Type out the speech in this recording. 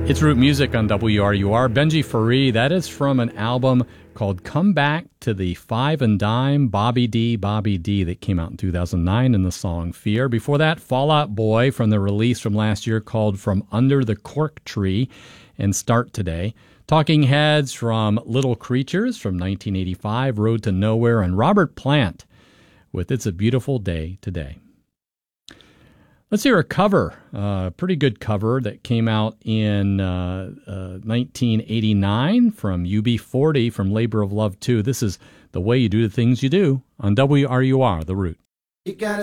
It's Root Music on WRUR. Benji Faree, that is from an album called Come Back to the Five and Dime, Bobby D, that came out in 2009 in the song Fear. Before that, Fall Out Boy from the release from last year called From Under the Cork Tree and Start Today. Talking Heads from Little Creatures from 1985, Road to Nowhere, and Robert Plant with It's a Beautiful Day Today. Let's hear a cover, a pretty good cover that came out in 1989 from UB40 from Labor of Love 2. This is The Way You Do the Things You Do on WRUR, The Root. You gotta